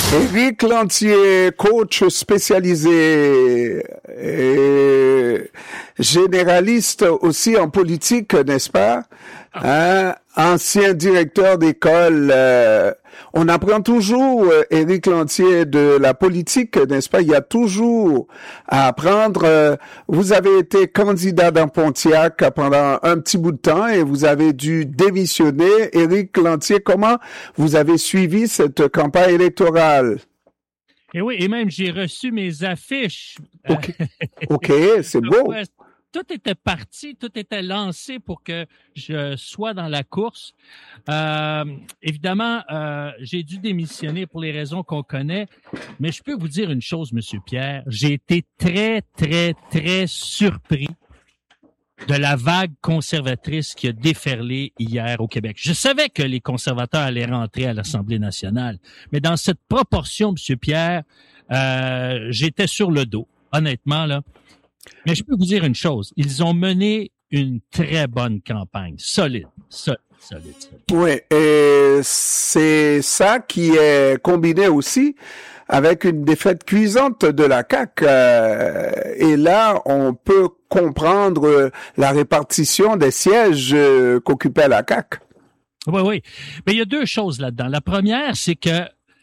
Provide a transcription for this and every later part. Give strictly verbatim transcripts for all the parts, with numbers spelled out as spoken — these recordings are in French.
Éric Lantier, coach spécialisé et généraliste aussi en politique, n'est-ce pas? Hein? Ancien directeur d'école. Euh, on apprend toujours, euh, Éric Lantier, de la politique, n'est-ce pas? Il y a toujours à apprendre. Euh, vous avez été candidat dans Pontiac pendant un petit bout de temps et vous avez dû démissionner. Éric Lantier, comment vous avez suivi cette campagne électorale? Et oui, et même j'ai reçu mes affiches. OK, okay, c'est beau. Tout était parti, tout était lancé pour que je sois dans la course. Euh, évidemment, euh, j'ai dû démissionner pour les raisons qu'on connaît, mais je peux vous dire une chose, Monsieur Pierre, j'ai été très, très, très surpris de la vague conservatrice qui a déferlé hier au Québec. Je savais que les conservateurs allaient rentrer à l'Assemblée nationale, mais dans cette proportion, Monsieur Pierre, euh, j'étais sur le dos, honnêtement, là. Mais je peux vous dire une chose, ils ont mené une très bonne campagne, solide, solide, solide. solide. Oui, et c'est ça qui est combiné aussi avec une défaite cuisante de la C A Q. Euh, et là, on peut comprendre la répartition des sièges euh, qu'occupait la C A Q. Oui, oui. Mais il y a deux choses là-dedans. La première, c'est que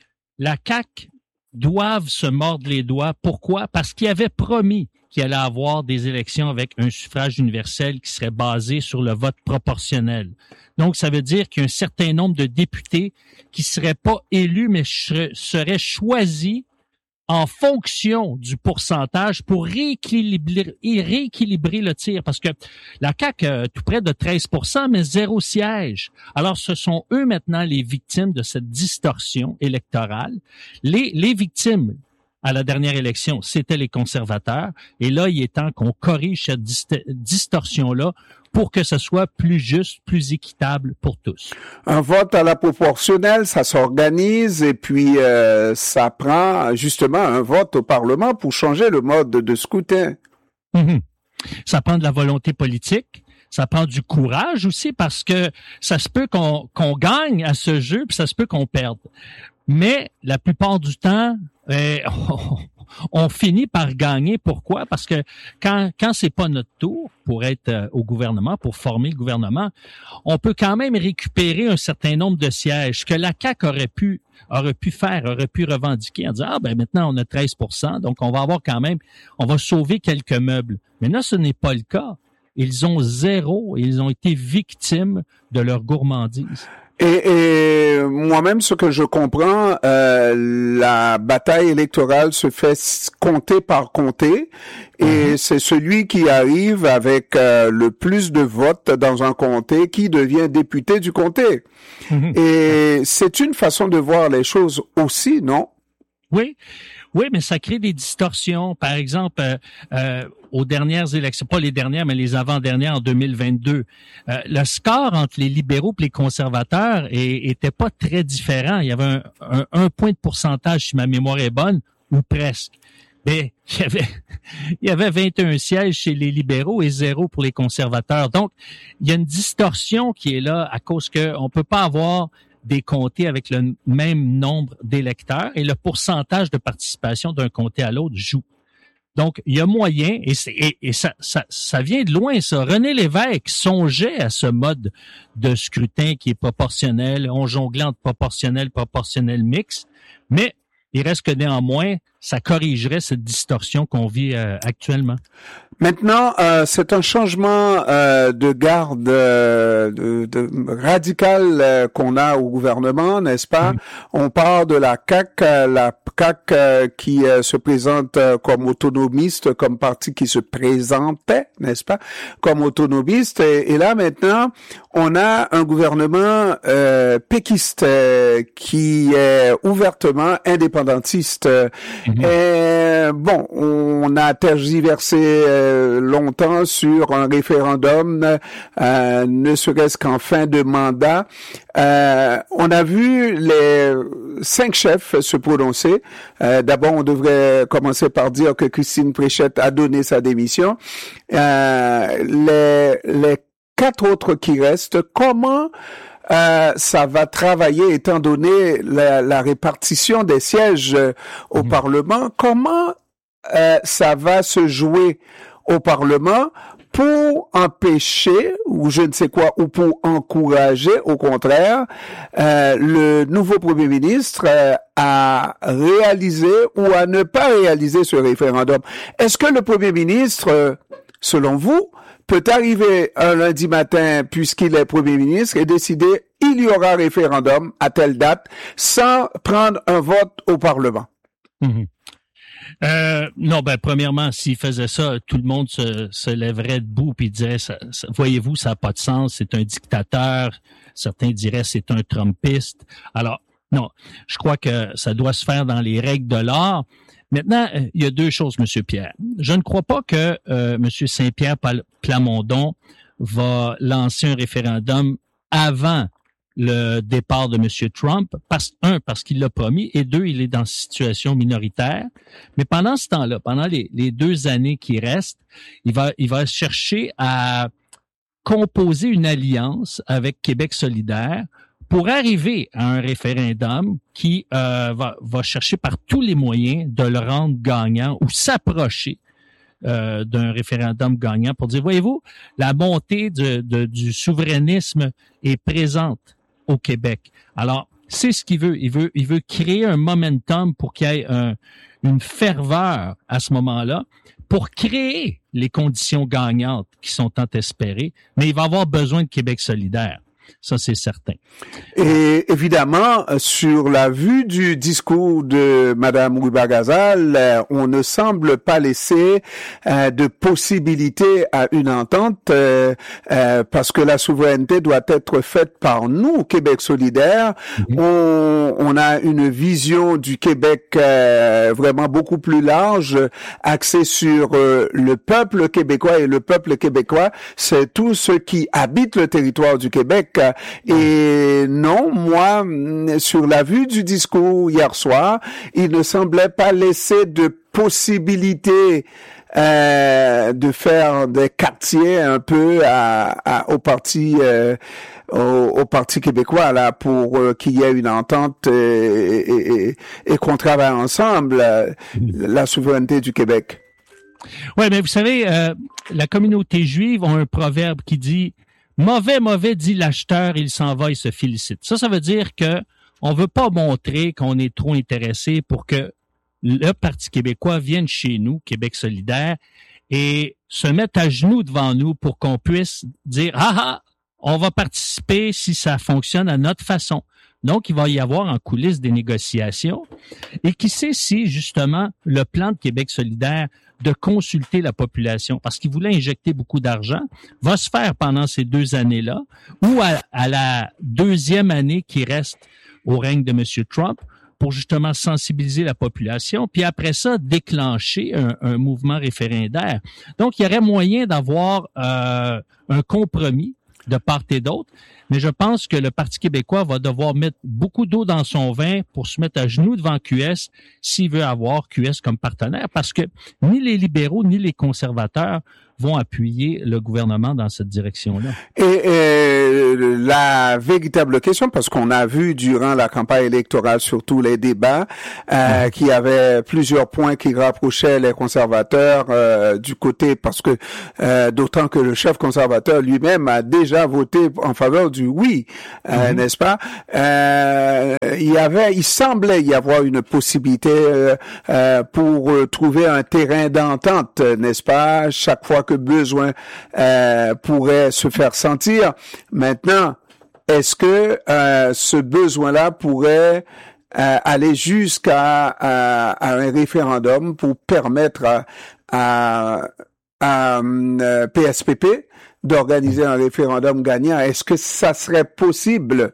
la C A Q doivent se mordre les doigts. Pourquoi? Parce qu'ils avaient promis qu'il allait avoir des élections avec un suffrage universel qui serait basé sur le vote proportionnel. Donc, ça veut dire qu'il y a un certain nombre de députés qui seraient pas élus, mais seraient choisis en fonction du pourcentage pour rééquilibrer, rééquilibrer le tir. Parce que la C A Q a tout près de treize pour cent, mais zéro siège. Alors, ce sont eux maintenant les victimes de cette distorsion électorale. Les, les victimes à la dernière élection, c'était les conservateurs. Et là, il est temps qu'on corrige cette dist- distorsion-là pour que ce soit plus juste, plus équitable pour tous. Un vote à la proportionnelle, ça s'organise et puis euh, ça prend justement un vote au Parlement pour changer le mode de scrutin. Mmh. Ça prend de la volonté politique. Ça prend du courage aussi parce que ça se peut qu'on, qu'on gagne à ce jeu puis ça se peut qu'on perde. Mais la plupart du temps, eh, on, on finit par gagner. Pourquoi? Parce que quand quand c'est pas notre tour pour être euh, au gouvernement, pour former le gouvernement, on peut quand même récupérer un certain nombre de sièges que la C A Q aurait pu aurait pu faire, aurait pu revendiquer en disant ah ben maintenant on a treize pour cent, donc on va avoir quand même, on va sauver quelques meubles. Mais là, ce n'est pas le cas. Ils ont zéro, ils ont été victimes de leur gourmandise. Et, et moi-même, ce que je comprends, euh, la bataille électorale se fait comté par comté, et mm-hmm. c'est celui qui arrive avec euh, le plus de votes dans un comté qui devient député du comté. Mm-hmm. Et c'est une façon de voir les choses aussi, non? Oui. Oui, mais ça crée des distorsions. Par exemple, euh, euh, aux dernières élections, pas les dernières, mais les avant-dernières en deux mille vingt-deux, euh, le score entre les libéraux et les conservateurs est, était pas très différent. Il y avait un, un, un point de pourcentage, si ma mémoire est bonne, ou presque. Mais il y avait, il y avait vingt et un sièges chez les libéraux et zéro pour les conservateurs. Donc, il y a une distorsion qui est là à cause qu'on peut pas avoir des comtés avec le même nombre d'électeurs et le pourcentage de participation d'un comté à l'autre joue. Donc, il y a moyen, et, c'est, et, et ça, ça, ça vient de loin, ça. René Lévesque songeait à ce mode de scrutin qui est proportionnel, on jonglait entre proportionnel, proportionnel mixte, mais il reste que néanmoins, ça corrigerait cette distorsion qu'on vit euh, actuellement. Maintenant, euh, c'est un changement euh, de garde euh, de, de radical euh, qu'on a au gouvernement, n'est-ce pas? Mmh. On part de la C A Q, euh, la C A Q euh, qui euh, se présente euh, comme autonomiste, comme parti qui se présentait, n'est-ce pas, comme autonomiste. Et, et là, maintenant, on a un gouvernement euh, péquiste euh, qui est ouvertement indépendantiste. Mmh. Et bon, on a tergiversé euh, longtemps sur un référendum, euh, ne serait-ce qu'en fin de mandat. Euh, on a vu les cinq chefs se prononcer. Euh, d'abord, on devrait commencer par dire que Christine Préchette a donné sa démission. Euh, les, les quatre autres qui restent, comment euh, ça va travailler étant donné la, la répartition des sièges euh, au mmh. Parlement? Comment euh, ça va se jouer au Parlement pour empêcher, ou je ne sais quoi, ou pour encourager, au contraire, euh, le nouveau Premier ministre euh, à réaliser ou à ne pas réaliser ce référendum? Est-ce que le Premier ministre, euh, selon vous, peut arriver un lundi matin, puisqu'il est Premier ministre, et décider il y aura référendum à telle date, sans prendre un vote au Parlement? Mmh. Euh, non, ben premièrement, s'il faisait ça, tout le monde se, se lèverait debout puis dirait, ça, ça, voyez-vous, ça n'a pas de sens, c'est un dictateur. Certains diraient c'est un Trumpiste. Alors, non, je crois que ça doit se faire dans les règles de l'art. Maintenant, il y a deux choses, Monsieur Pierre. Je ne crois pas que euh, Monsieur Saint-Pierre Plamondon va lancer un référendum avant le départ de M. Trump, parce, un, parce qu'il l'a promis, et deux, il est dans une situation minoritaire. Mais pendant ce temps-là, pendant les, les deux années qui restent, il va, il va chercher à composer une alliance avec Québec solidaire pour arriver à un référendum qui euh, va, va chercher par tous les moyens de le rendre gagnant ou s'approcher euh, d'un référendum gagnant pour dire, voyez-vous, la montée de, de, du souverainisme est présente au Québec. Alors, c'est ce qu'il veut. Il veut, il veut créer un momentum pour qu'il y ait un, une ferveur à ce moment-là, pour créer les conditions gagnantes qui sont tant espérées. Mais il va avoir besoin de Québec solidaire. Ça, c'est certain. Et évidemment, sur la vue du discours de Madame Ruba-Gazal, on ne semble pas laisser euh, de possibilité à une entente euh, euh, parce que la souveraineté doit être faite par nous, Québec solidaire. Mm-hmm. On, on a une vision du Québec euh, vraiment beaucoup plus large, axée sur euh, le peuple québécois, et le peuple québécois, c'est tous ceux qui habitent le territoire du Québec. Et non, moi, sur la vue du discours hier soir, il ne semblait pas laisser de possibilité euh, de faire des quartiers un peu à, à, au parti euh, au, au parti québécois là pour euh, qu'il y ait une entente et, et, et, et qu'on travaille ensemble euh, la souveraineté du Québec. Ouais, mais vous savez, euh, la communauté juive a un proverbe qui dit mauvais, mauvais, dit l'acheteur, il s'en va, il se félicite. Ça, ça veut dire que on veut pas montrer qu'on est trop intéressé pour que le Parti québécois vienne chez nous, Québec solidaire, et se mette à genoux devant nous pour qu'on puisse dire, ah ah, on va participer si ça fonctionne à notre façon. Donc, il va y avoir en coulisses des négociations. Et qui sait si, justement, le plan de Québec solidaire de consulter la population, parce qu'il voulait injecter beaucoup d'argent, va se faire pendant ces deux années-là, ou à, à la deuxième année qui reste au règne de M. Trump, pour justement sensibiliser la population, puis après ça, déclencher un, un mouvement référendaire. Donc, il y aurait moyen d'avoir euh, un compromis de part et d'autre, mais je pense que le Parti québécois va devoir mettre beaucoup d'eau dans son vin pour se mettre à genoux devant Q S s'il veut avoir Q S comme partenaire, parce que ni les libéraux ni les conservateurs vont appuyer le gouvernement dans cette direction-là. Et, et la véritable question, parce qu'on a vu durant la campagne électorale, surtout les débats, euh, qu'il y avait plusieurs points qui rapprochaient les conservateurs euh, du côté, parce que euh, d'autant que le chef conservateur lui-même a déjà voté en faveur du oui, euh, mm-hmm. n'est-ce pas? Euh, il y avait, il semblait y avoir une possibilité euh, euh, pour euh, trouver un terrain d'entente, n'est-ce pas? Chaque fois que besoin euh, pourrait se faire sentir. Maintenant, est-ce que euh, ce besoin-là pourrait euh, aller jusqu'à à, à un référendum pour permettre à, à, à, à P S P P d'organiser un référendum gagnant? Est-ce que ça serait possible?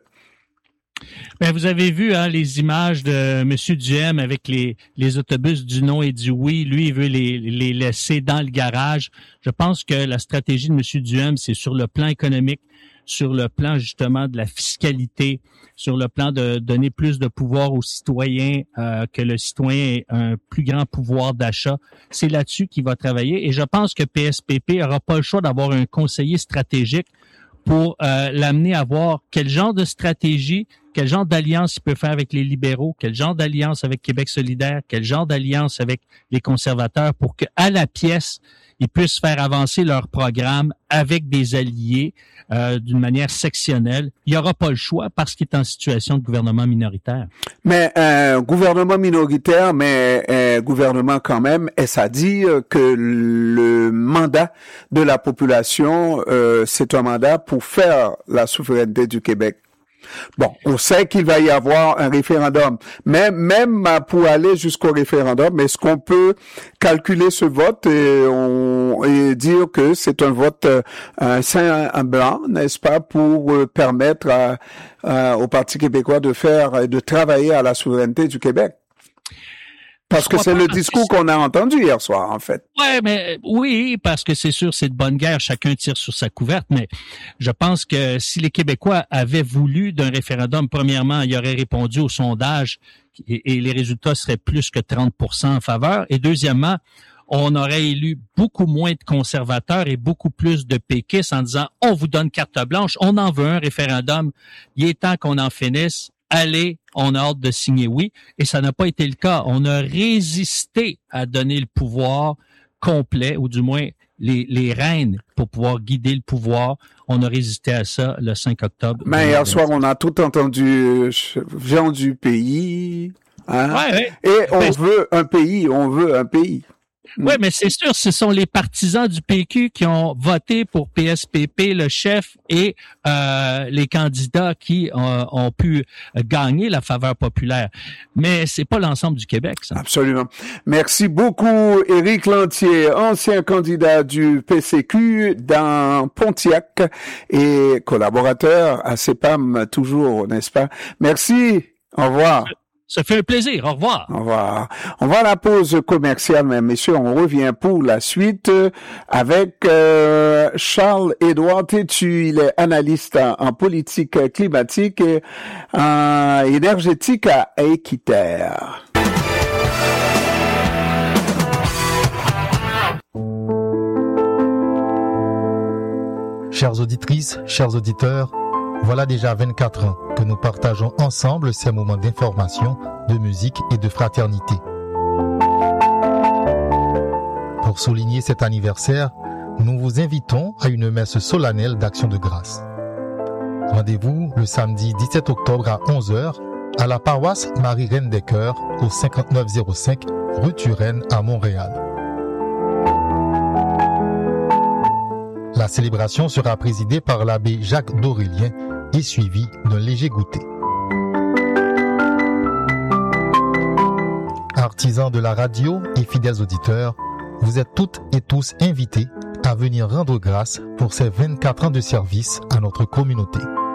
Ben, vous avez vu hein, les images de M. Duhem avec les, les autobus du non et du oui. Lui, il veut les, les laisser dans le garage. Je pense que la stratégie de M. Duhem, c'est sur le plan économique, sur le plan justement de la fiscalité, sur le plan de donner plus de pouvoir aux citoyens, euh, que le citoyen ait un plus grand pouvoir d'achat. C'est là-dessus qu'il va travailler. Et je pense que P S P P n'aura pas le choix d'avoir un conseiller stratégique pour euh, l'amener à voir quel genre de stratégie, quel genre d'alliance il peut faire avec les libéraux, quel genre d'alliance avec Québec solidaire, quel genre d'alliance avec les conservateurs pour qu'à la pièce, ils puissent faire avancer leur programme avec des alliés euh, d'une manière sectionnelle. Il n'y aura pas le choix parce qu'il est en situation de gouvernement minoritaire. Mais euh, gouvernement minoritaire, mais euh, gouvernement quand même, et ça dit que le mandat de la population, euh, c'est un mandat pour faire la souveraineté du Québec. Bon, on sait qu'il va y avoir un référendum, mais même pour aller jusqu'au référendum, est-ce qu'on peut calculer ce vote et, on, et dire que c'est un vote euh, un sain un blanc, n'est-ce pas, pour euh, permettre à, à, au Parti québécois de faire, de travailler à la souveraineté du Québec? Parce que c'est le discours qu'on a entendu hier soir, en fait. Ouais, mais oui, parce que c'est sûr, c'est de bonne guerre, chacun tire sur sa couverte, mais je pense que si les Québécois avaient voulu d'un référendum, premièrement, ils auraient répondu au sondage et, et les résultats seraient plus que trente pour cent en faveur. Et deuxièmement, on aurait élu beaucoup moins de conservateurs et beaucoup plus de péquistes en disant « on vous donne carte blanche, on en veut un référendum, il est temps qu'on en finisse ». Allez, on a hâte de signer oui, et ça n'a pas été le cas. On a résisté à donner le pouvoir complet, ou du moins les, les rênes pour pouvoir guider le pouvoir. On a résisté à ça le cinq octobre. Mais hier soir, on a tout entendu gens du pays, hein? Ouais, ouais. Et on ben, veut un pays, on veut un pays. Oui, mais c'est sûr, ce sont les partisans du P Q qui ont voté pour P S P P, le chef, et euh, les candidats qui ont, ont pu gagner la faveur populaire. Mais c'est pas l'ensemble du Québec, ça. Absolument. Merci beaucoup, Éric Lantier, ancien candidat du P C Q dans Pontiac et collaborateur à C E P A M toujours, n'est-ce pas? Merci. Au revoir. Ça fait un plaisir. Au revoir. Au revoir. On va à la pause commerciale, mesdames, messieurs. On revient pour la suite avec euh, Charles-Édouard Tétu. Il est analyste en, en politique climatique et en énergétique à Équiterre. Chères auditrices, chers auditeurs, voilà déjà vingt-quatre ans que nous partageons ensemble ces moments d'information, de musique et de fraternité. Pour souligner cet anniversaire, nous vous invitons à une messe solennelle d'action de grâce. Rendez-vous le samedi dix-sept octobre à onze heures à la paroisse Marie-Reine des Cœurs au cinquante-neuf zéro cinq rue Turenne à Montréal. La célébration sera présidée par l'abbé Jacques d'Aurélien et suivie d'un léger goûter. Artisans de la radio et fidèles auditeurs, vous êtes toutes et tous invités à venir rendre grâce pour ces vingt-quatre ans de service à notre communauté.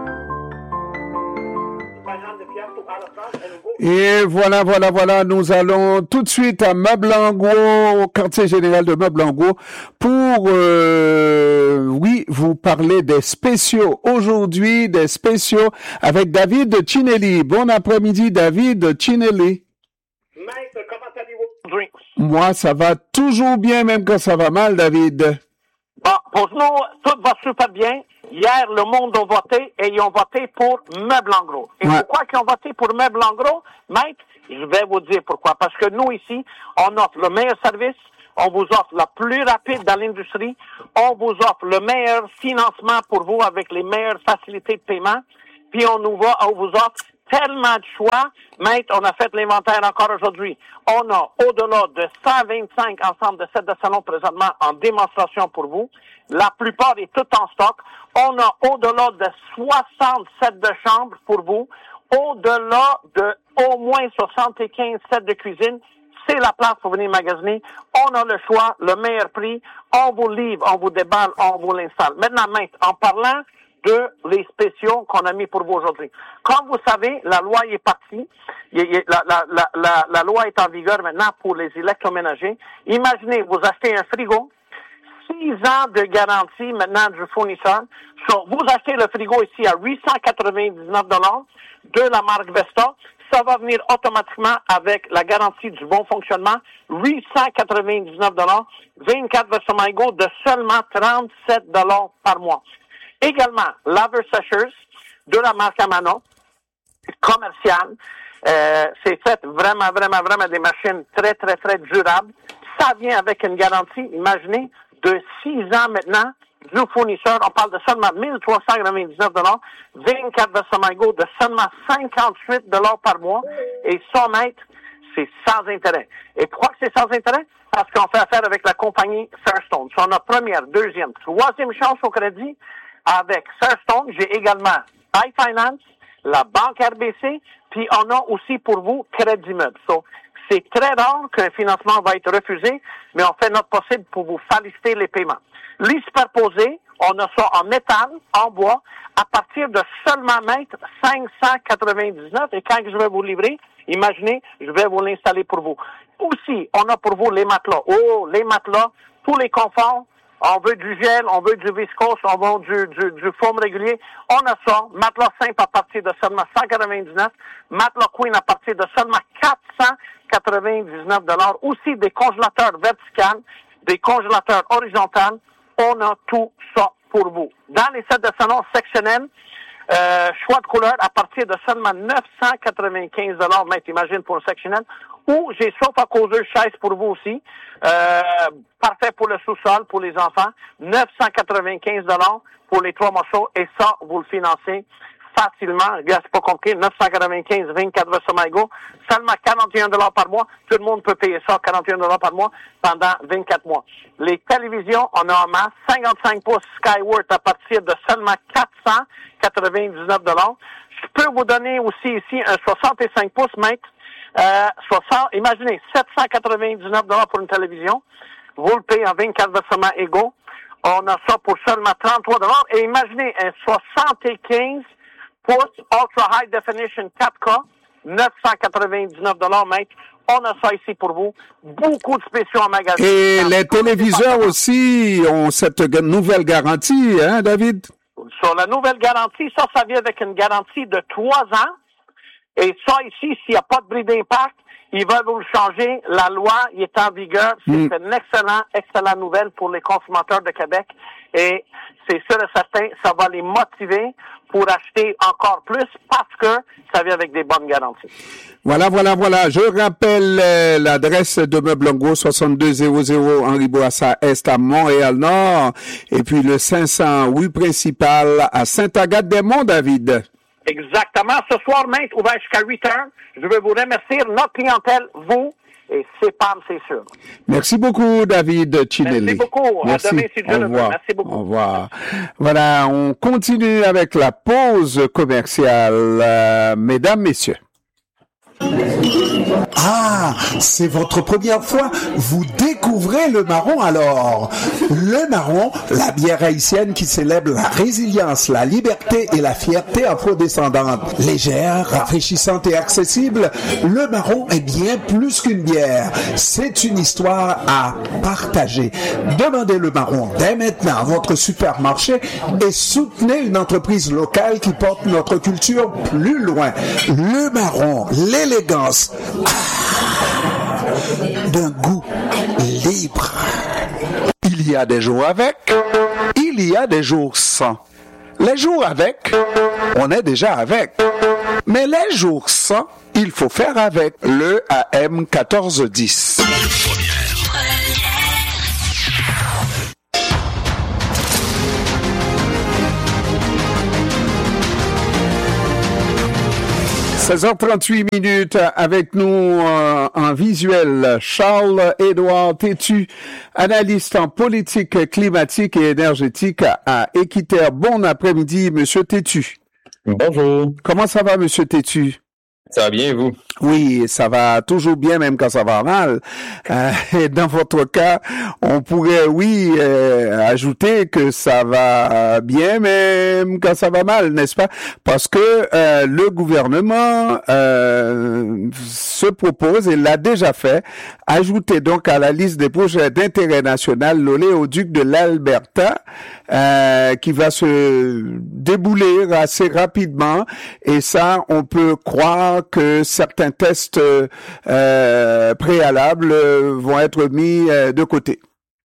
Et voilà, voilà, voilà, nous allons tout de suite à Meublango, au quartier général de Meublango, pour, euh, oui, vous parler des spéciaux. Aujourd'hui, des spéciaux avec David Chinelli. Bon après-midi, David Chinelli. Maître, comment allez-vous? Oui. Moi, ça va toujours bien, même quand ça va mal, David. Bon, pour nous, tout va super bien. Hier, le monde a voté et ils ont voté pour Meubles en gros. Et ouais. Pourquoi ils ont voté pour Meubles en gros? Maître, je vais vous dire pourquoi. Parce que nous, ici, on offre le meilleur service, on vous offre la plus rapide dans l'industrie, on vous offre le meilleur financement pour vous avec les meilleures facilités de paiement, puis on nous va, on vous offre tellement de choix. Maître, on a fait l'inventaire encore aujourd'hui. On a au-delà de cent vingt-cinq ensembles de sets de salon présentement en démonstration pour vous. La plupart est tout en stock. On a au-delà de soixante sets de chambre pour vous. Au-delà de au moins soixante-quinze sets de cuisine. C'est la place pour venir magasiner. On a le choix, le meilleur prix. On vous livre, on vous déballe, on vous l'installe. Maintenant, maître, en parlant de les spéciaux qu'on a mis pour vous aujourd'hui. Comme vous savez, la loi est partie. La, la, la, la, la loi est en vigueur maintenant pour les électroménagers. Imaginez, vous achetez un frigo, six ans de garantie maintenant du fournisseur. So, vous achetez le frigo ici à huit cent quatre-vingt-dix-neuf dollars de la marque Vesta. Ça va venir automatiquement avec la garantie du bon fonctionnement. huit cent quatre-vingt-dix-neuf dollars, vingt-quatre versements égaux de seulement trente-sept dollars par mois. Également, laveurs-sécheuses de la marque Amano, commerciale. Euh, c'est fait vraiment, vraiment, vraiment des machines très, très, très durables. Ça vient avec une garantie, imaginez, de six ans maintenant du fournisseur. On parle de seulement mille trois cent quatre-vingt-dix-neuf dollars, vingt-quatre versements égaux de seulement cinquante-huit dollars par mois. Et ça, maître, c'est sans intérêt. Et pourquoi que c'est sans intérêt? Parce qu'on fait affaire avec la compagnie Fairstone. C'est notre première, deuxième, troisième chance au crédit avec Fairstone. J'ai également iFinance, la banque R B C, puis on a aussi pour vous Crédit Meuble. So, c'est très rare qu'un financement va être refusé, mais on fait notre possible pour vous faciliter les paiements. Les superposés, on a ça en métal, en bois, à partir de seulement mettre cinq cent quatre-vingt-dix-neuf. Et quand je vais vous livrer, imaginez, je vais vous l'installer pour vous. Aussi, on a pour vous les matelas. Oh, les matelas, tous les conforts. On veut du gel, on veut du viscose, on veut du, du, du foam régulier. On a ça. Matelas simple à partir de seulement cent quatre-vingt-dix-neuf. Matelas queen à partir de seulement quatre cent quatre-vingt-dix-neuf dollars. Aussi des congélateurs verticaux, des congélateurs horizontaux. On a tout ça pour vous. Dans les sets de salon sectionnels, euh, choix de couleur à partir de seulement neuf cent quatre-vingt-quinze dollars, mètre, imagine, pour le sectionnel. Ou j'ai sauf à causer chaise pour vous aussi. Euh, parfait pour le sous-sol, pour les enfants. neuf cent quatre-vingt-quinze dollars pour les trois morceaux. Et ça, vous le financez facilement. Regarde, c'est pas compliqué. neuf cent quatre-vingt-quinze, vingt-quatre versements égaux. Seulement quarante et un dollars par mois. Tout le monde peut payer ça, quarante et un dollars par mois, pendant vingt-quatre mois. Les télévisions, on a en masse cinquante-cinq pouces Skyworth à partir de seulement quatre cent quatre-vingt-dix-neuf dollars. Je peux vous donner aussi ici un soixante-cinq pouces, mètre. Euh, soixante, imaginez, sept cent quatre-vingt-dix-neuf dollars pour une télévision. Vous le payez en vingt-quatre versements égaux. On a ça pour seulement trente-trois dollars. Et imaginez un soixante-quinze pouces Ultra High Definition quatre K, neuf cent quatre-vingt-dix-neuf dollars, mec. On a ça ici pour vous. Beaucoup de spéciaux en magasin. Et les téléviseurs aussi ont cette nouvelle garantie, hein, David? Sur la nouvelle garantie, ça, ça vient avec une garantie de trois ans. Et ça, ici, s'il n'y a pas de bris d'impact, ils veulent vous le changer. La loi, il est en vigueur. C'est mm. une excellente, excellente nouvelle pour les consommateurs de Québec. Et c'est sûr et certain, ça va les motiver pour acheter encore plus parce que ça vient avec des bonnes garanties. Voilà, voilà, voilà. Je rappelle euh, l'adresse de Meubles en Gros, soixante-deux zéro zéro Henri Bourassa Est à Montréal-Nord. Et puis le cinq cents rue principale à Sainte-Agathe-des-Monts, David. Exactement. Ce soir, maître, ouvert jusqu'à huit heures. Je veux vous remercier, notre clientèle, vous, et c'est P A M, c'est sûr. Merci beaucoup, David Cinelli. Merci beaucoup. Merci. À demain, si Dieu le veut. Merci beaucoup. Au revoir. Voilà, on continue avec la pause commerciale. Euh, mesdames, messieurs. Ah, c'est votre première fois. Vous découvrez le marron alors. Le marron, la bière haïtienne qui célèbre la résilience, la liberté et la fierté afrodescendante. Légère, rafraîchissante et accessible, le marron est bien plus qu'une bière. C'est une histoire à partager. Demandez le marron dès maintenant à votre supermarché et soutenez une entreprise locale qui porte notre culture plus loin. Le marron, l'élégance d'un goût libre. Il y a des jours avec, il y a des jours sans. Les jours avec, on est déjà avec. Mais les jours sans, il faut faire avec le A M quatorze dix. seize heures trente-huit minutes avec nous euh, en visuel, Charles-Édouard Tétu, analyste en politique climatique et énergétique à Équiterre. Bon après-midi, Monsieur Tétu. Bonjour. Comment ça va, Monsieur Tétu? Ça va bien, vous? Oui, ça va toujours bien, même quand ça va mal. Euh, et dans votre cas, on pourrait, oui, euh, ajouter que ça va bien, même quand ça va mal, n'est-ce pas? Parce que euh, le gouvernement euh, se propose, et l'a déjà fait, ajouter donc à la liste des projets d'intérêt national l'oléoduc de l'Alberta, euh, qui va se débouler assez rapidement. Et ça, on peut croire que certains tests euh, préalables vont être mis euh, de côté.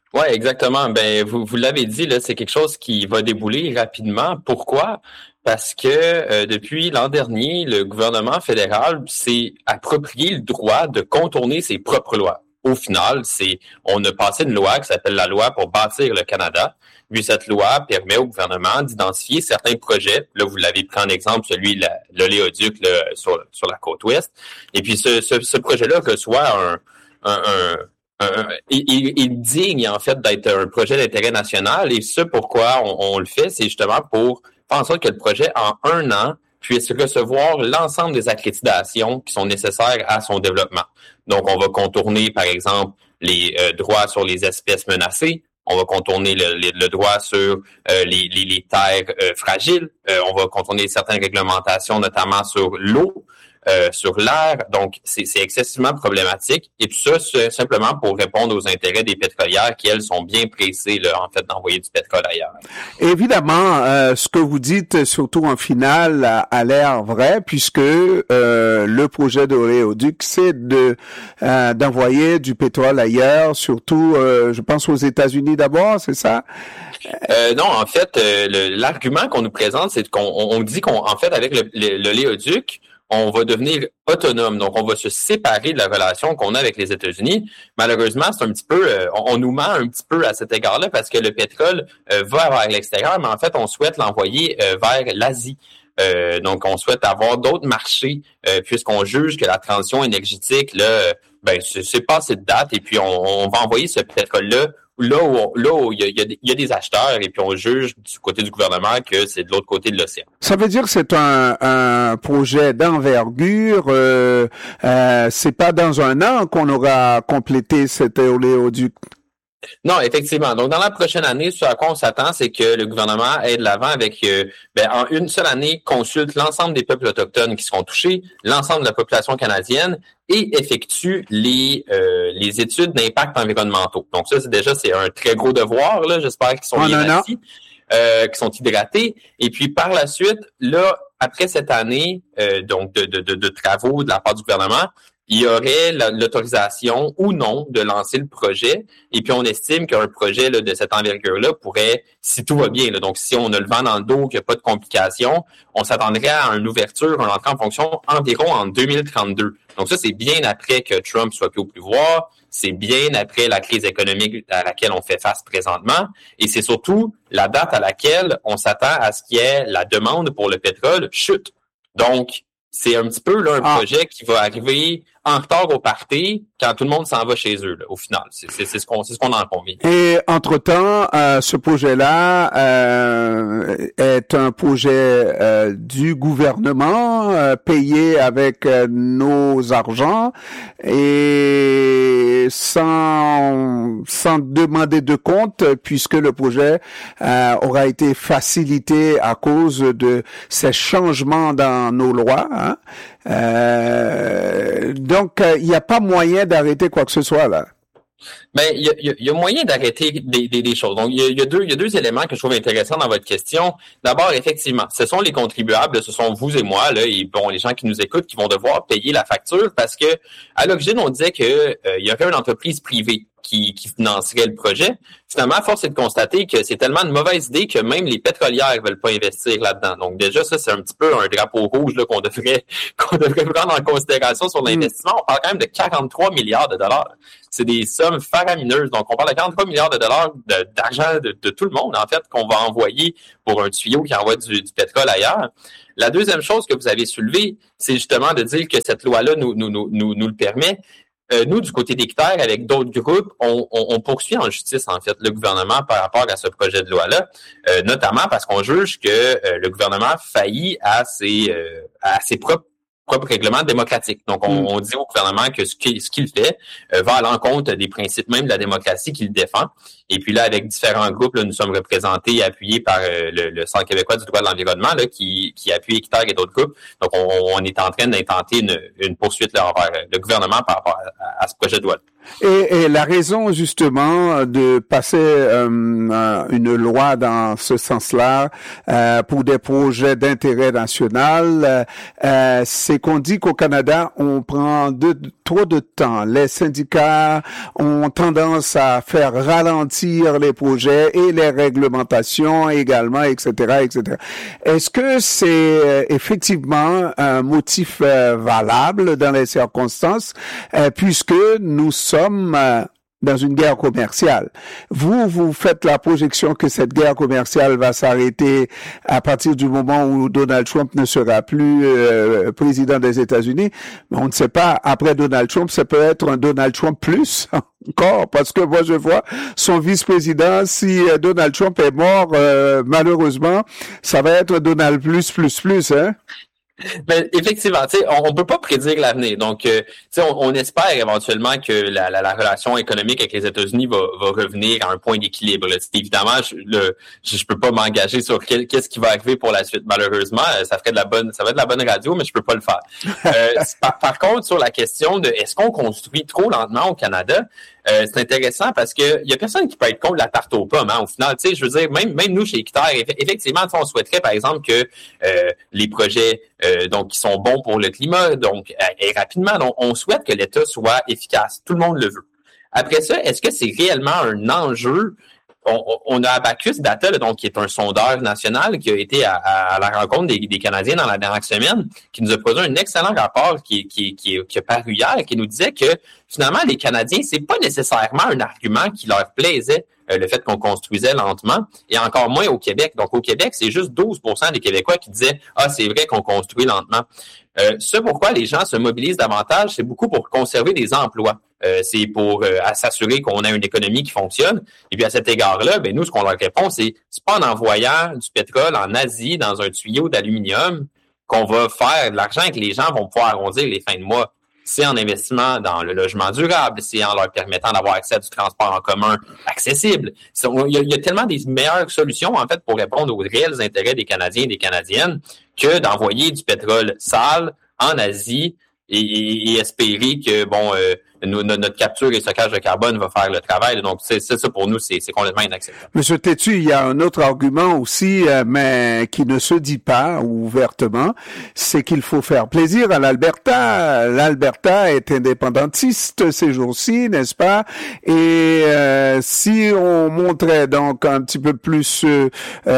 Oui, exactement. Ben, vous, vous l'avez dit, là, c'est quelque chose qui va débouler rapidement. Pourquoi? Parce que euh, depuis l'an dernier, le gouvernement fédéral s'est approprié le droit de contourner ses propres lois. Au final, c'est on a passé une loi qui s'appelle la loi pour bâtir le Canada. Puis cette loi permet au gouvernement d'identifier certains projets. Là, vous l'avez pris en exemple, celui de l'oléoduc là, sur, sur la côte ouest. Et puis ce, ce, ce projet-là reçoit un, un, un Un, il, il, il digne en fait d'être un projet d'intérêt national et ce pourquoi on, on le fait, c'est justement pour faire en sorte que le projet en un an puisse recevoir l'ensemble des accréditations qui sont nécessaires à son développement. Donc, on va contourner, par exemple, les euh, droits sur les espèces menacées. On va contourner le, le, le droit sur euh, les, les, les terres euh, fragiles. Euh, on va contourner certaines réglementations, notamment sur l'eau. Euh, sur l'air, donc c'est, c'est excessivement problématique. Et puis ça, c'est simplement pour répondre aux intérêts des pétrolières qui, elles, sont bien pressées, là, en fait, d'envoyer du pétrole ailleurs. Évidemment, euh, ce que vous dites, surtout en finale, a, a l'air vrai, puisque euh, le projet d'oléoduc, c'est de euh, d'envoyer du pétrole ailleurs, surtout, euh, je pense, aux États-Unis d'abord, c'est ça? Euh, non, en fait, euh, le, l'argument qu'on nous présente, c'est qu'on on dit qu'on, en fait, avec le, le, l'oléoduc, on va devenir autonome. Donc, on va se séparer de la relation qu'on a avec les États-Unis. Malheureusement, c'est un petit peu, euh, on, on nous ment un petit peu à cet égard-là parce que le pétrole euh, va vers l'extérieur, mais en fait, on souhaite l'envoyer euh, vers l'Asie. Euh, donc, on souhaite avoir d'autres marchés euh, puisqu'on juge que la transition énergétique, là, ben, c'est, c'est passé de date et puis on, on va envoyer ce pétrole-là là où, on, là où il, y a, il, y a des, il y a des acheteurs et puis on juge du côté du gouvernement que c'est de l'autre côté de l'océan. Ça veut dire que c'est un, un projet d'envergure. Euh, euh, c'est pas dans un an qu'on aura complété cet oléoduc. Non, effectivement. Donc, dans la prochaine année, ce à quoi on s'attend, c'est que le gouvernement aille de l'avant avec, euh, ben, en une seule année, consulte l'ensemble des peuples autochtones qui seront touchés, l'ensemble de la population canadienne et effectue les euh, les études d'impact environnementaux. Donc, ça, c'est déjà, c'est un très gros devoir, là. J'espère qu'ils sont bien assis, euh, qu'ils sont hydratés. Et puis, par la suite, là, après cette année, euh, donc, de, de, de, de travaux de la part du gouvernement, il y aurait la, l'autorisation ou non de lancer le projet. Et puis, on estime qu'un projet là, de cette envergure-là pourrait, si tout va bien, là, donc si on a le vent dans le dos, qu'il n'y a pas de complications, on s'attendrait à une ouverture, une entrée en fonction environ en deux mille trente-deux. Donc ça, c'est bien après que Trump soit plus au pouvoir. C'est bien après la crise économique à laquelle on fait face présentement. Et c'est surtout la date à laquelle on s'attend à ce qu'il y ait la demande pour le pétrole chute. Donc, c'est un petit peu là un ah. projet qui va arriver en retard au party quand tout le monde s'en va chez eux, là, au final. C'est, c'est, c'est, ce qu'on, c'est ce qu'on en convient. Et entre-temps, euh, ce projet-là euh, est un projet euh, du gouvernement euh, payé avec euh, nos argents et sans, sans demander de compte puisque le projet euh, aura été facilité à cause de ces changements dans nos lois. Hein. Euh, donc, il n'y a pas moyen d'arrêter quoi que ce soit, là. Ben, il y a, y, a, y a moyen d'arrêter des, des, des choses. Donc, il y a, y a deux, il y a deux éléments que je trouve intéressants dans votre question. D'abord, effectivement, ce sont les contribuables, ce sont vous et moi, là, et bon, les gens qui nous écoutent, qui vont devoir payer la facture parce que, à l'origine, on disait que euh, il y aurait une entreprise privée qui, qui financerait le projet. Finalement, force est de constater que c'est tellement une mauvaise idée que même les pétrolières veulent pas investir là-dedans. Donc déjà, ça, c'est un petit peu un drapeau rouge là, qu'on devrait qu'on devrait prendre en considération sur l'investissement. On parle quand même de quarante-trois milliards de dollars. C'est des sommes faramineuses. Donc, on parle de quarante-trois milliards de dollars de, d'argent de, de tout le monde, en fait, qu'on va envoyer pour un tuyau qui envoie du, du pétrole ailleurs. La deuxième chose que vous avez soulevée, c'est justement de dire que cette loi-là nous, nous, nous, nous, nous le permet. Euh, nous, du côté d'Équiterre, avec d'autres groupes, on, on, on poursuit en justice, en fait, le gouvernement par rapport à ce projet de loi-là, euh, notamment parce qu'on juge que euh, le gouvernement faillit à ses, euh, à ses propres propre règlement démocratique. Donc, on, on dit au gouvernement que ce qu'il, ce qu'il fait euh, va à l'encontre des principes même de la démocratie qu'il défend. Et puis là, avec différents groupes, là, nous sommes représentés et appuyés par euh, le, le Centre québécois du droit de l'environnement là, qui, qui appuie Équiterre et d'autres groupes. Donc, on, on est en train d'intenter une, une poursuite là, envers le gouvernement par rapport à, à ce projet de loi. Et, et la raison justement de passer euh, une loi dans ce sens-là euh, pour des projets d'intérêt national, euh, c'est qu'on dit qu'au Canada, on prend de, de, trop de temps. Les syndicats ont tendance à faire ralentir les projets et les réglementations également, et cetera, et cetera. Est-ce que c'est effectivement un motif euh, valable dans les circonstances, euh, puisque nous sommes euh, dans une guerre commerciale? Vous, vous faites la projection que cette guerre commerciale va s'arrêter à partir du moment où Donald Trump ne sera plus euh, président des États-Unis. Mais on ne sait pas, après Donald Trump, ça peut être un Donald Trump plus encore, parce que moi je vois son vice-président, si Donald Trump est mort, euh, malheureusement, ça va être Donald plus, plus, plus, hein? Mais effectivement, tu sais, on, on peut pas prédire l'avenir. Donc, euh, tu sais, on, on espère éventuellement que la, la, la relation économique avec les États-Unis va, va revenir à un point d'équilibre. Là. Évidemment, je, le, je, je peux pas m'engager sur quel, qu'est-ce qui va arriver pour la suite. Malheureusement, ça ferait de la bonne, ça va être de la bonne radio, mais je peux pas le faire. Euh, par, par contre, sur la question de est-ce qu'on construit trop lentement au Canada, euh, c'est intéressant parce que il y a personne qui peut être contre la tarte aux pommes. Hein, au final, tu sais, je veux dire, même même nous chez Équiterre, effectivement, on souhaiterait par exemple que euh, les projets Euh, donc qui sont bons pour le climat, donc et rapidement. Donc, on souhaite que l'État soit efficace. Tout le monde le veut. Après ça, est-ce que c'est réellement un enjeu? On, on a Abacus Data, là, donc qui est un sondeur national qui a été à, à la rencontre des, des Canadiens dans la dernière semaine, qui nous a produit un excellent rapport qui, qui, qui, qui a paru hier, qui nous disait que finalement, les Canadiens, c'est pas nécessairement un argument qui leur plaisait, euh, le fait qu'on construisait lentement, et encore moins au Québec. Donc, au Québec, c'est juste douze pour cent des Québécois qui disaient « Ah, c'est vrai qu'on construit lentement ». Euh, ce pourquoi les gens se mobilisent davantage, c'est beaucoup pour conserver des emplois. Euh, c'est pour euh, s'assurer qu'on a une économie qui fonctionne. Et puis à cet égard-là, ben nous, ce qu'on leur répond, c'est c'est pas en envoyant du pétrole en Asie dans un tuyau d'aluminium qu'on va faire de l'argent et que les gens vont pouvoir arrondir les fins de mois. C'est en investissement dans le logement durable, c'est en leur permettant d'avoir accès à du transport en commun accessible. Il y a, il y a tellement des meilleures solutions, en fait, pour répondre aux réels intérêts des Canadiens et des Canadiennes que d'envoyer du pétrole sale en Asie et, et, et espérer que, bon, euh, nous, notre capture et stockage de carbone va faire le travail. Donc, c'est, c'est ça pour nous, c'est, c'est complètement inacceptable. Monsieur Tétu, il y a un autre argument aussi, euh, mais qui ne se dit pas ouvertement, c'est qu'il faut faire plaisir à l'Alberta. L'Alberta est indépendantiste ces jours-ci, n'est-ce pas? Et euh, si on montrait donc un petit peu plus euh,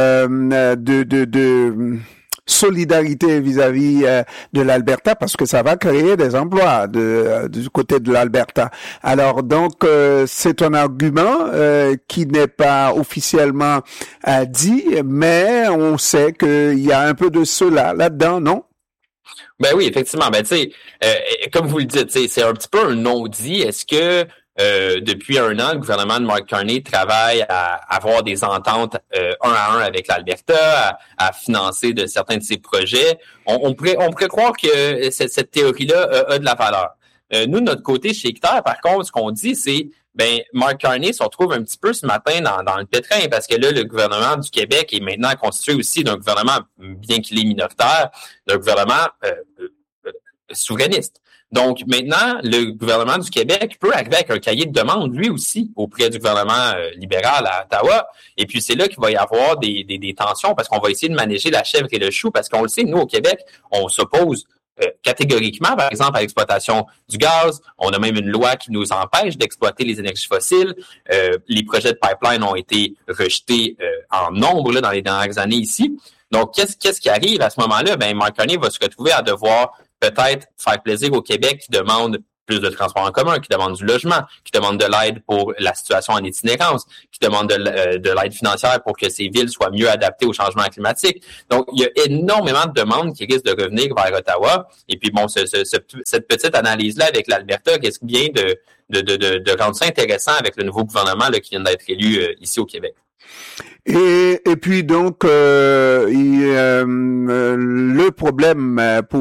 euh, de... de, de solidarité vis-à-vis euh, de l'Alberta, parce que ça va créer des emplois de, euh, du côté de l'Alberta. Alors donc euh, c'est un argument euh, qui n'est pas officiellement euh, dit, mais on sait qu'il y a un peu de cela là-dedans, non? Ben oui, effectivement. Ben tu sais, euh, comme vous le dites, c'est un petit peu un non-dit. Est-ce que Euh, depuis un an, le gouvernement de Mark Carney travaille à avoir des ententes euh, un à un avec l'Alberta, à, à financer de certains de ses projets. On, on, pourrait, on pourrait croire que cette, cette théorie-là a, a de la valeur. Euh, nous, de notre côté, chez Équiterre, par contre, ce qu'on dit, c'est ben Mark Carney se retrouve un petit peu ce matin dans, dans le pétrin, parce que là, le gouvernement du Québec est maintenant constitué aussi d'un gouvernement, bien qu'il est minoritaire, d'un gouvernement euh, euh, souverainiste. Donc, maintenant, le gouvernement du Québec peut arriver avec un cahier de demande, lui aussi, auprès du gouvernement euh, libéral à Ottawa. Et puis, c'est là qu'il va y avoir des, des, des tensions, parce qu'on va essayer de manager la chèvre et le chou, parce qu'on le sait, nous, au Québec, on s'oppose euh, catégoriquement, par exemple, à l'exploitation du gaz. On a même une loi qui nous empêche d'exploiter les énergies fossiles. Euh, les projets de pipeline ont été rejetés euh, en nombre là, dans les dernières années ici. Donc, qu'est-ce, qu'est-ce qui arrive à ce moment-là? Ben, Mark Carney va se retrouver à devoir peut-être faire plaisir au Québec qui demande plus de transport en commun, qui demande du logement, qui demande de l'aide pour la situation en itinérance, qui demande de, euh, de l'aide financière pour que ces villes soient mieux adaptées au changement climatique. Donc, il y a énormément de demandes qui risquent de revenir vers Ottawa. Et puis, bon, ce, ce, ce, cette petite analyse-là avec l'Alberta risque bien de, de, de, de, de rendre ça intéressant avec le nouveau gouvernement là, qui vient d'être élu euh, ici au Québec. Et, et puis donc, euh, il, euh, le problème pour